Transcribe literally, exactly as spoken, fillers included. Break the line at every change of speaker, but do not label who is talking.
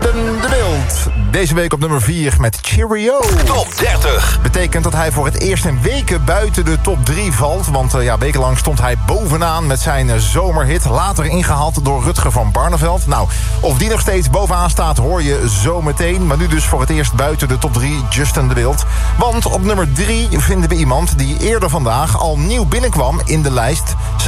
Justin de Wild. Deze week op nummer vier met Cheerio.
Top dertig.
Betekent dat hij voor het eerst in weken buiten de top drie valt. Want uh, ja, wekenlang stond hij bovenaan met zijn uh, zomerhit. Later ingehaald door Rutger van Barneveld. Nou, of die nog steeds bovenaan staat hoor je zo meteen. Maar nu dus voor het eerst buiten de top drie Justin de Wild. Want op nummer drie vinden we iemand die eerder vandaag al nieuw binnenkwam in de lijst.